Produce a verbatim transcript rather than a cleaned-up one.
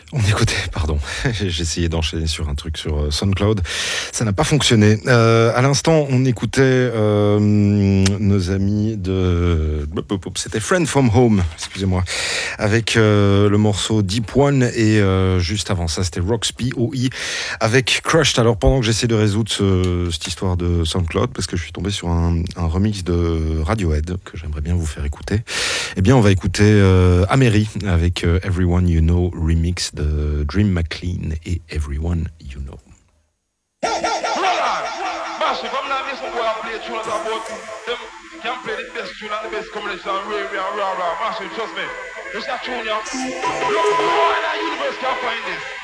On écoutait, pardon, j'ai essayé d'enchaîner sur un truc sur euh, SoundCloud, ça n'a pas fonctionné. Euh, à l'instant, on écoutait euh, nos amis de... C'était Friend From Home, excusez-moi, avec euh, le morceau Deep One, et euh, juste avant ça, c'était Rox P O I avec Crushed. Alors pendant que j'essaie de résoudre ce, cette histoire de SoundCloud, parce que je suis tombé sur un, un remix de Radiohead que j'aimerais bien vous faire écouter, eh bien on va écouter euh, Amery avec euh, Everyone You Know remix de Dream McLean et Everyone You Know. Massive, I'm not listening to I play tunes about them can play the best tune and the best combination and rah rah rah rah. Massive, trust me. It's that tune, yeah. Look, no one in the universe can find this.